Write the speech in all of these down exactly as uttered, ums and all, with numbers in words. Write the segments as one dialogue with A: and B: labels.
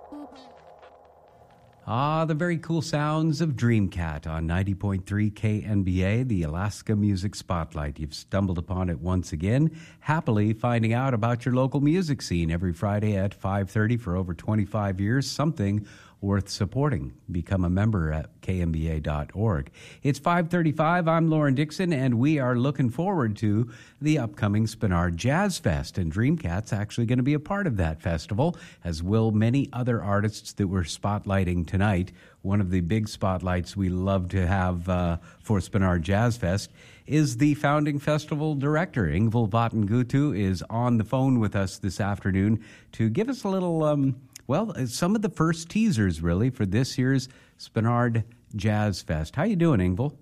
A: Ah, the very cool sounds of Dreamcat on ninety point three K N B A, the Alaska Music Spotlight. You've stumbled upon it once again, happily finding out about your local music scene every Friday at five thirty for over twenty-five years, something worth supporting. Become a member at K M B A dot org. It's five thirty-five. I'm Lauren Dixon, and we are looking forward to the upcoming Spenard Jazz Fest. And Dreamcat's actually going to be a part of that festival, as will many other artists that we're spotlighting tonight. One of the big spotlights we love to have uh, for Spenard Jazz Fest is the founding festival director. Ingvild Vatn-Guttu is on the phone with us this afternoon to give us a little... Um, Well, some of the first teasers, really, for this year's Spenard Jazz Fest. How you doing, Ingvild?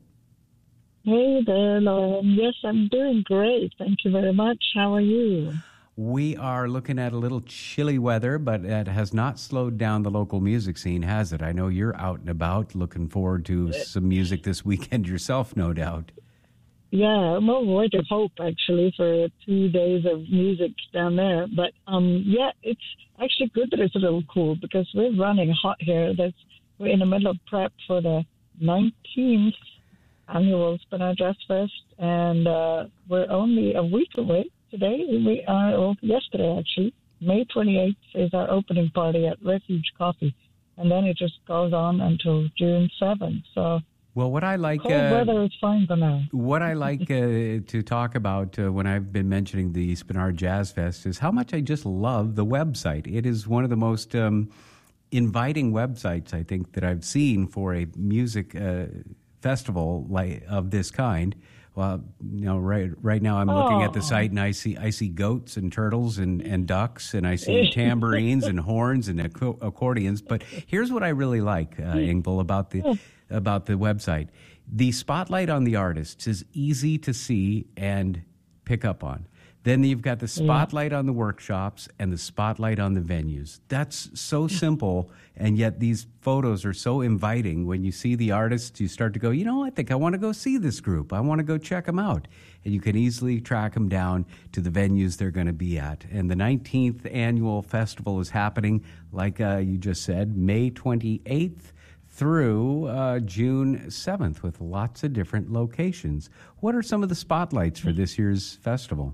B: Hey there, Lauren. Yes, I'm doing great. Thank you very much. How are you?
A: We are looking at a little chilly weather, but it has not slowed down the local music scene, has it? I know you're out and about, looking forward to some music this weekend yourself, no doubt.
B: Yeah, I'm on way to hope, actually, for two days of music down there. But, um, yeah, it's actually good that it's a little cool because we're running hot here. That's, we're in the middle of prep for the nineteenth annual Spenard Jazz Fest, and uh, we're only a week away today. We are, or yesterday, actually. May twenty-eighth is our opening party at Refuge Coffee, and then it just goes on until June seventh. So...
A: Well, what I like,
B: cold
A: uh,
B: weather is fine for now.
A: What I like uh, to talk about uh, when I've been mentioning the Spenard Jazz Fest is how much I just love the website. It is one of the most um, inviting websites I think that I've seen for a music uh, festival like of this kind. Well, you know, right right now I'm looking at the site and I see I see goats and turtles and, and ducks and I see tambourines and horns and acc- accordions. But here's what I really like, uh, Ingvild, about the about the website. The spotlight on the artists is easy to see and pick up on. Then you've got the spotlight on the workshops and the spotlight on the venues. That's so simple, and yet these photos are so inviting. When you see the artists, you start to go, you know, I think I want to go see this group. I want to go check them out. And you can easily track them down to the venues they're going to be at. And the nineteenth annual festival is happening, like uh, you just said, May twenty-eighth through uh, June seventh with lots of different locations. What are some of the spotlights for this year's festival?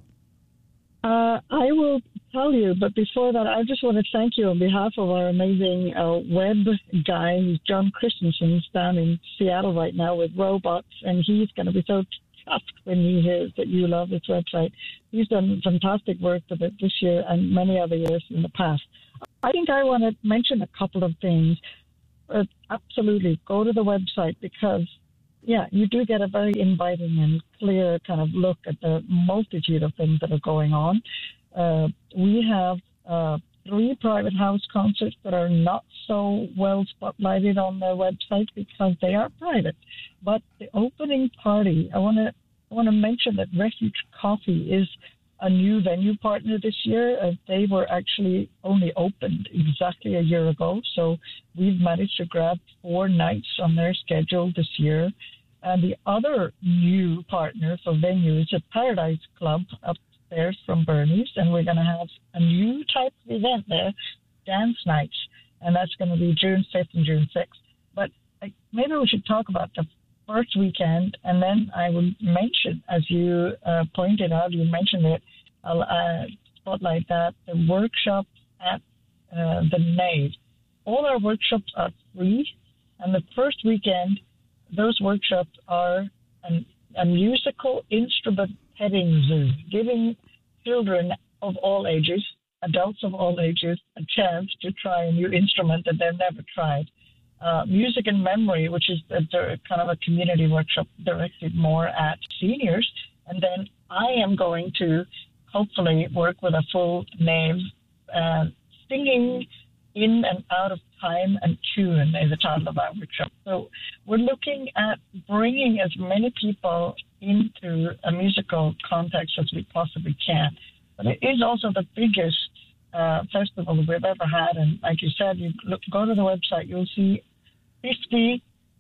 B: Uh, I will tell you, but before that, I just want to thank you on behalf of our amazing uh, web guy, who's John Christensen, who's down in Seattle right now with robots, and he's going to be so chuffed when he hears that you love this website. He's done fantastic work with it this year and many other years in the past. I think I want to mention a couple of things. Uh, absolutely, go to the website because yeah, you do get a very inviting and clear kind of look at the multitude of things that are going on. Uh, we have uh, three private house concerts that are not so well spotlighted on the website because they are private. But the opening party, I want to I want to mention that Refuge Coffee is a new venue partner this year. Uh, they were actually only opened exactly a year ago, so we've managed to grab four nights on their schedule this year. And the other new partner for venue is a Paradise Club upstairs from Bernie's, and we're going to have a new type of event there, dance nights, and that's going to be June fifth and June sixth. But uh, maybe we should talk about the first weekend, and then I will mention, as you uh, pointed out, you mentioned it, I'll uh, spotlight that, the workshop at uh, the Nave. All our workshops are free, and the first weekend, those workshops are an, a musical instrument petting zoo, giving children of all ages, adults of all ages, a chance to try a new instrument that they've never tried. Uh, Music and Memory, which is a, a kind of a community workshop directed more at seniors. And then I am going to hopefully work with a full Nave, uh, singing in and out of time and tune is the title of our workshop. So we're looking at bringing as many people into a musical context as we possibly can. But it is also the biggest uh, festival that we've ever had. And like you said, you look, go to the website, you'll see fifty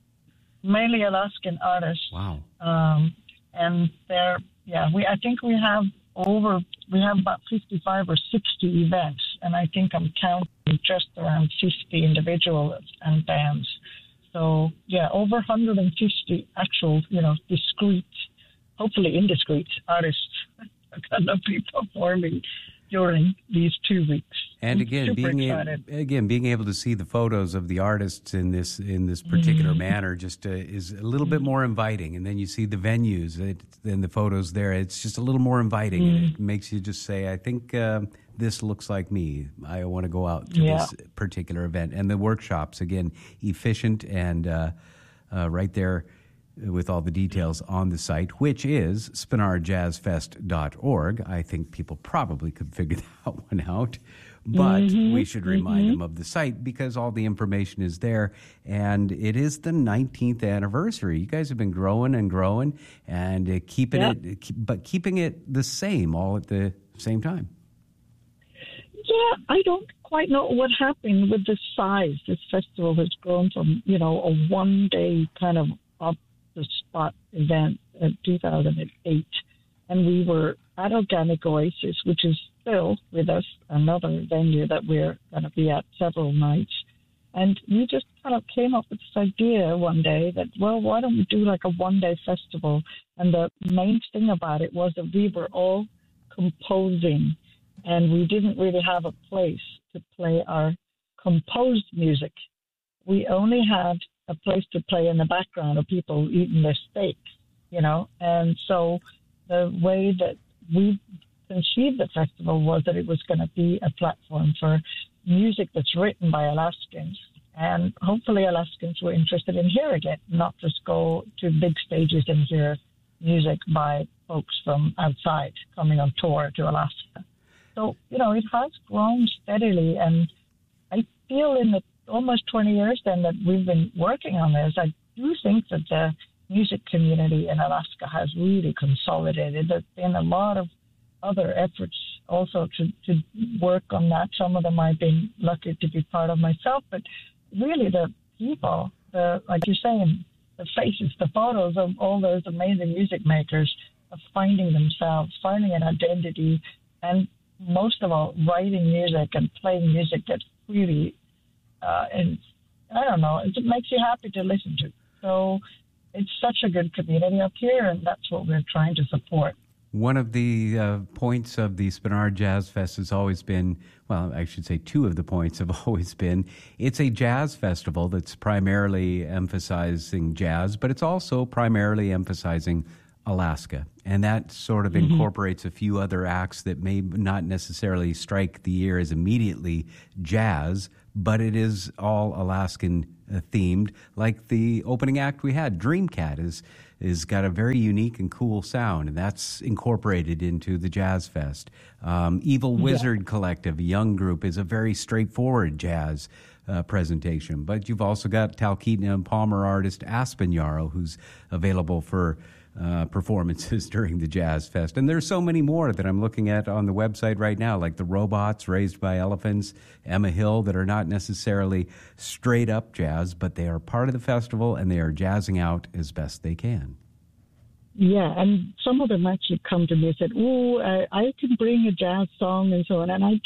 B: mainly Alaskan artists.
A: Wow.
B: Um, and they're, yeah, we I think we have over, we have about fifty-five or sixty events and I think I'm counting just around fifty individuals and bands. So, yeah, over one hundred fifty actual, you know, discrete, hopefully indiscreet artists are going to be performing during these two weeks.
A: And
B: I'm
A: again, being able, again being able to see the photos of the artists in this in this particular mm-hmm. manner just uh, is a little mm-hmm. bit more inviting. And then you see the venues and the photos there. It's just a little more inviting. Mm-hmm. And it makes you just say, I think uh, this looks like me. I want to go out to yeah. this particular event. And the workshops, again, efficient and uh, uh, right there with all the details on the site, which is spinard jazz fest dot org. I think people probably could figure that one out, but mm-hmm, we should remind mm-hmm. them of the site because all the information is there, and it is the nineteenth anniversary. You guys have been growing and growing and uh, keeping yep. it, but keeping it the same all at the same time.
B: Yeah, I don't quite know what happened with the size. This festival has grown from, you know, a one-day kind of up the spot event in two thousand eight, and we were at Organic Oasis, which is still with us, another venue that we're going to be at several nights. And we just kind of came up with this idea one day that, well, why don't we do like a one-day festival? And the main thing about it was that we were all composing, and we didn't really have a place to play our composed music. We only had a place to play in the background of people eating their steak, you know. And so the way that we conceived the festival was that it was going to be a platform for music that's written by Alaskans. And hopefully Alaskans were interested in hearing it, not just go to big stages and hear music by folks from outside coming on tour to Alaska. So, you know, it has grown steadily, and I feel in the almost twenty years then that we've been working on this, I do think that the music community in Alaska has really consolidated. There's been a lot of other efforts also to, to work on that. Some of them I've been lucky to be part of myself, but really the people, the like you're saying, the faces, the photos of all those amazing music makers of finding themselves, finding an identity, and most of all, writing music and playing music that's really Uh, and I don't know, it makes you happy to listen to. So it's such a good community up here, and that's what we're trying to support.
A: One of the uh, points of the Spinard Jazz Fest has always been, well, I should say two of the points have always been, it's a jazz festival that's primarily emphasizing jazz, but it's also primarily emphasizing Alaska. And that sort of mm-hmm. incorporates a few other acts that may not necessarily strike the ear as immediately jazz, but it is all Alaskan uh, themed. Like the opening act we had, Dreamcat, is is got a very unique and cool sound, and that's incorporated into the Jazz Fest. Um, Evil Wizard yeah. Collective, a young group, is a very straightforward jazz uh, presentation. But you've also got Talkeetna and Palmer artist Aspen Yarrow, who's available for Uh, performances during the Jazz Fest. And there's so many more that I'm looking at on the website right now, like the Robots, Raised by Elephants, Emma Hill, that are not necessarily straight up jazz, but they are part of the festival and they are jazzing out as best they can.
B: Yeah, and some of them actually come to me and said, oh, I, I can bring a jazz song and so on. And I